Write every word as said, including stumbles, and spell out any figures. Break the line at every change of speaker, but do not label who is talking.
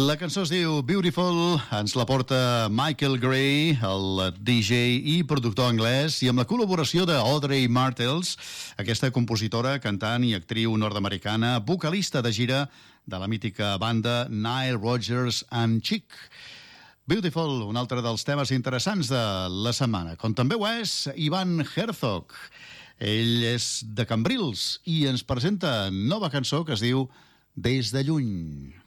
La cançó es diu Beautiful, ens la porta Michael Gray, el D J i productor anglès, i amb la col·laboració d'Audrey Martels, aquesta compositora, cantant i actriu nord-americana, vocalista de gira de la mítica banda Nile Rodgers and Chic. Beautiful, un altre dels temes interessants de la setmana, com també ho és Ivan Herzog. Ell és de Cambrils i ens presenta nova cançó que es diu Des de lluny.